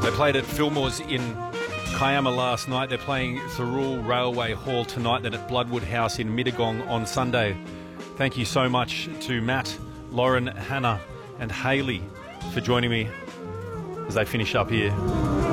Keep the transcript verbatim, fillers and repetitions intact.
They played at Fillmore's in Kiama last night. They're playing Thirroul Railway Hall tonight, then at Bloodwood House in Mittagong on Sunday. Thank you so much to Matt, Lauren, Hannah and Hayley for joining me as they finish up here.